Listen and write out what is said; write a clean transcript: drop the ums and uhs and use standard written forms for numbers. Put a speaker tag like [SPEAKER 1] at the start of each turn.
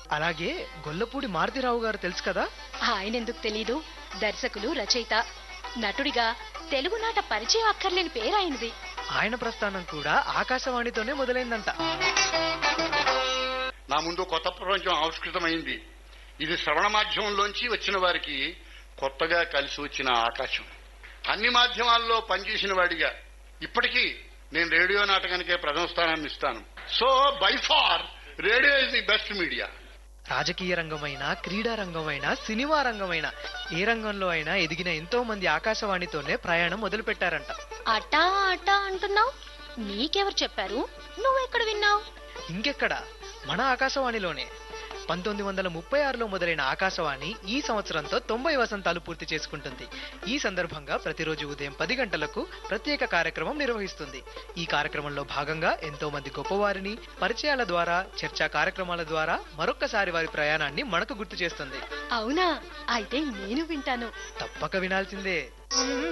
[SPEAKER 1] అలాగే గొల్లపూడి మారుతిరావు గారు తెలుసు కదా.
[SPEAKER 2] ఆయనెందుకు తెలీదు? దర్శకులు, రచయిత, నటుడిగా తెలుగునాట పరిచయం అక్కర్లేని పేరు ఆయనది.
[SPEAKER 1] ఆయన ప్రస్థానం కూడా ఆకాశవాణితోనే మొదలైందంట.
[SPEAKER 3] నా ముందు కొత్త ప్రపంచం ఆవిష్కృతమైంది. ఇది శ్రవణ మాధ్యమంలోంచి వచ్చిన వారికి కొత్తగా కలిసి వచ్చిన ఆకాశం. అన్ని మాధ్యమాల్లో పనిచేసిన వాడిగా ఇప్పటికీ నేను రేడియో నాటకానికే ప్రథమ స్థానాన్ని ఇస్తాను. So by far radio is the best media.
[SPEAKER 1] రాజకీయ రంగమైనా, క్రీడా రంగమైనా, సినిమా రంగమైనా, ఏ రంగంలో అయినా ఎదిగిన ఎంతో మంది ఆకాశవాణితోనే ప్రయాణం మొదలు పెట్టారంట.
[SPEAKER 2] అటా అటా అంటున్నావు, నీకెవరు చెప్పారు? నువ్వెక్కడ విన్నావు?
[SPEAKER 1] ఇంకెక్కడ, మన ఆకాశవాణిలోనే. 1936లో మొదలైన ఆకాశవాణి ఈ సంవత్సరంతో 90 వసంతాలు పూర్తి చేసుకుంటుంది. ఈ సందర్భంగా ప్రతిరోజు ఉదయం 10 గంటలకు ప్రత్యేక కార్యక్రమం నిర్వహిస్తుంది. ఈ కార్యక్రమంలో భాగంగా ఎంతో మంది గొప్పవారిని పరిచయాల ద్వారా, చర్చా కార్యక్రమాల ద్వారా మరొక్కసారి వారి ప్రయాణాన్ని మనకు గుర్తు చేస్తుంది.
[SPEAKER 2] అవునా? అయితే నేను వింటాను.
[SPEAKER 1] తప్పక వినాల్సిందే.